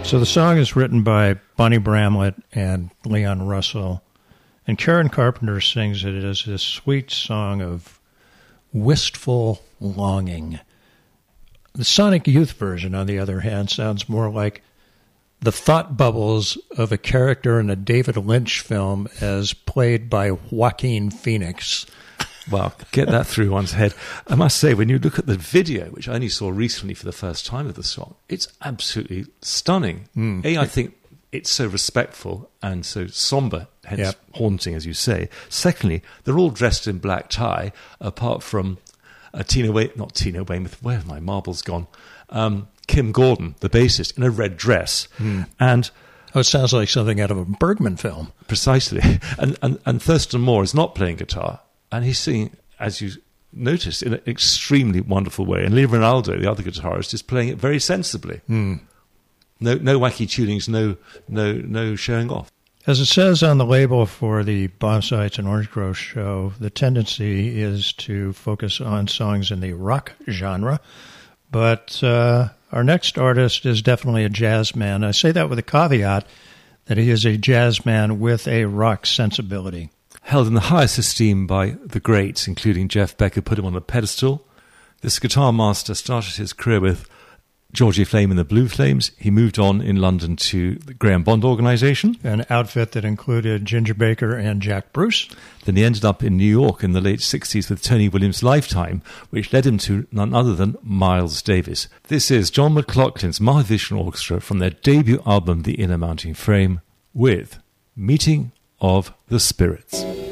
So the song is written by Bonnie Bramlett and Leon Russell, and Karen Carpenter sings it as this sweet song of wistful longing. The Sonic Youth version, on the other hand, sounds more like the thought bubbles of a character in a David Lynch film as played by Joaquin Phoenix. Well, get that through one's head. I must say, when you look at the video, which I only saw recently for the first time of the song, it's absolutely stunning. I think it's so respectful and so somber, hence haunting, as you say. Secondly, they're all dressed in black tie, apart from not Tina Weymouth, where have my marbles gone? Kim Gordon, the bassist, in a red dress. And it sounds like something out of a Bergman film. Precisely. And Thurston Moore is not playing guitar. And he's singing, as you noticed, in an extremely wonderful way. And Lee Ronaldo, the other guitarist, is playing it very sensibly. No wacky tunings, no showing off. As it says on the label for the Bomb Sites and Orange Grove show, the tendency is to focus on songs in the rock genre. But our next artist is definitely a jazz man. I say that with a caveat that he is a jazz man with a rock sensibility. Held in the highest esteem by the greats, including Jeff Beck, who put him on a pedestal. This guitar master started his career with Georgie Flame and the Blue Flames. He moved on in London to the Graham Bond Organisation. An outfit that included Ginger Baker and Jack Bruce. Then he ended up in New York in the late 60s with Tony Williams' Lifetime, which led him to none other than Miles Davis. This is John McLaughlin's Mahavishnu Orchestra from their debut album, The Inner Mounting Frame, with Meeting of the Spirits.